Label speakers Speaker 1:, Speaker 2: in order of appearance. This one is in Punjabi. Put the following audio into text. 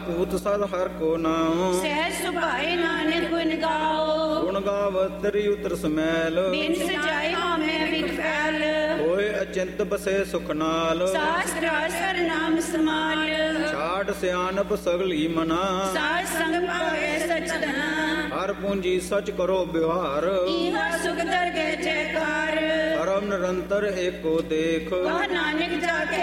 Speaker 1: ਪੂਤ ਸਦ ਹਰ ਕੋ ਨਾਮ,
Speaker 2: ਸਹਿਜ ਸੁਭਾਏ ਨਾਨਕ ਗੁਣ ਗਾਓ।
Speaker 1: ਗੁਣ ਗਾਵਤ ਤਰੀ ਉਤਰ ਸਮੈਲ,
Speaker 2: ਬਿਨ ਸਜਾਏ ਹਉਮੈ ਵਿਖ ਫੈਲ।
Speaker 1: ਹੋਏ ਅਚਿੰਤ ਬਸੇ ਸੁਖ ਨਾਲ,
Speaker 2: ਸਾਸਤ੍ਰ ਸਰ ਨਾਮ ਸਮਾਲ।
Speaker 1: ਛਾੜ ਸਿਆਣਪ ਸਗਲੀ ਮਨਾ,
Speaker 2: ਸਾਧ ਸੰਗ ਪਾਵੇ ਸਚਦਨਾ।
Speaker 1: ਹਰ ਪੂੰਜੀ ਸਚ ਕਰੋ ਵਿਵਹਾਰ,
Speaker 2: ਈਹਾ ਸੁਖ ਦਰਗਹਿ ਜੈਕਾਰ।
Speaker 1: ਪਰਮ ਨਿਰੰਤਰ ਏਕੋ ਦੇਖ,
Speaker 2: ਕਹ ਨਾਨਕ ਜਾ ਕੇ